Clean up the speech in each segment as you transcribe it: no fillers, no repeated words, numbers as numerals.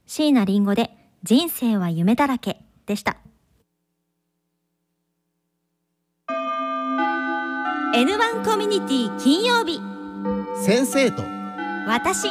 椎名林檎で人生は夢だらけでした。 N1 コミュニティ金曜日、 先生と私。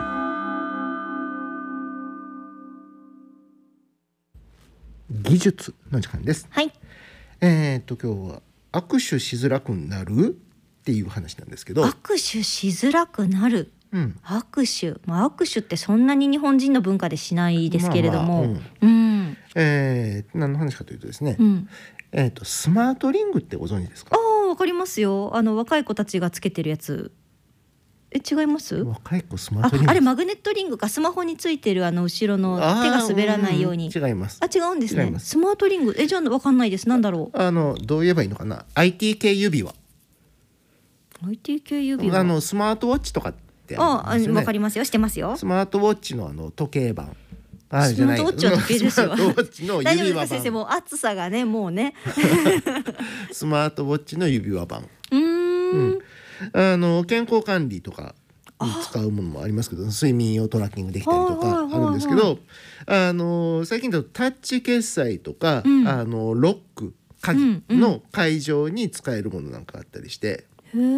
技術の時間です。 はい。 今日は握手しづらくなるっていう話なんですけど、 握手しづらくなる、握手、握手ってそんなに日本人の文化でしないですけれども、 何の話かというとですね、スマートリングってご存知ですか？ わかりますよ。若い子たちがつけてるやつ。違います？ 若い子スマートリング、 あれマグネットリングか。スマホについてる後ろの手が滑らないように。 違います。 違うんですね。スマートリング、じゃあわかんないです。なんだろう。 どう言えばいいのかな。 IT 系指輪。 IT 系指輪、 スマートウォッチとかってありますよね。 わかりますよ。してますよ。 スマートウォッチの時計盤。 スマートウォッチは時計ですよ。 スマートウォッチの指輪版。 大丈夫ですか先生、もう暑さがね、もうねスマートウォッチの指輪版。健康管理とかに使うものもありますけど、睡眠をトラッキングできたりとかあるんですけど、最近だとタッチ決済とか、ロック鍵の解錠に使えるものなんかあったりして、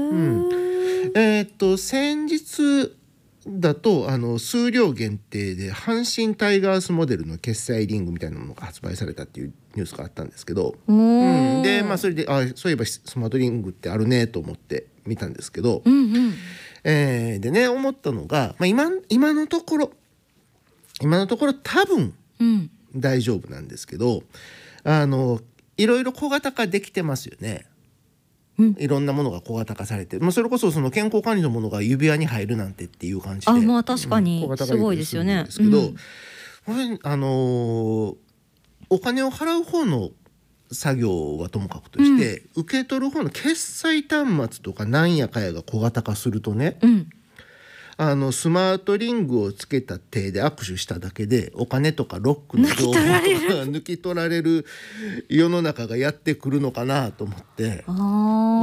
先日だと数量限定で阪神タイガースモデルの決済リングみたいなものが発売されたっていうニュースがあったんですけど、でそれでそういえばスマートリングってあるねと思って見たんですけど、でね、思ったのが、今のところ多分大丈夫なんですけど、いろいろ小型化できてますよね。いろんなものが小型化されて、それこそその健康管理のものが指輪に入るなんてっていう感じで、 確かにすごいですよね。 ですけど、これお金を払う方の作業はともかくとして、受け取る方の決済端末とかなんやかやが小型化するとね、スマートリングをつけた手で握手しただけでお金とかロックの情報とか抜き取られる世の中がやってくるのかなと思って。